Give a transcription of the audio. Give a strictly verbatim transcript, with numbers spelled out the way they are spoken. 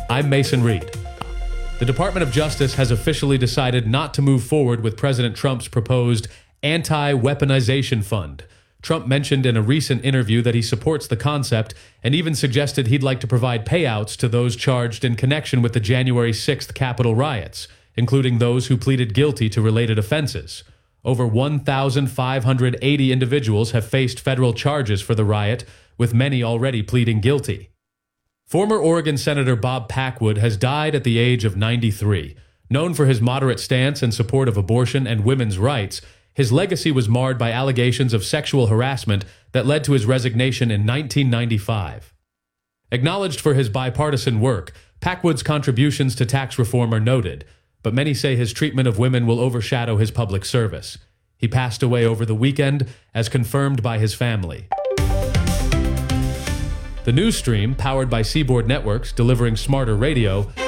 I'm Mason Reed. The Department of Justice has officially decided not to move forward with President Trump's proposed anti-weaponization fund. Trump mentioned in a recent interview that he supports the concept and even suggested he'd like to provide payouts to those charged in connection with the January sixth Capitol riots, including those who pleaded guilty to related offenses. Over one thousand five hundred eighty individuals have faced federal charges for the riot, with many already pleading guilty. Former Oregon Senator Bob Packwood has died at the age of ninety-three. Known for his moderate stance in support of abortion and women's rights, his legacy was marred by allegations of sexual harassment that led to his resignation in nineteen ninety-five. Acknowledged for his bipartisan work, Packwood's contributions to tax reform are noted, but many say his treatment of women will overshadow his public service. He passed away over the weekend, as confirmed by his family. The news stream, powered by Seaboard Networks, delivering smarter radio,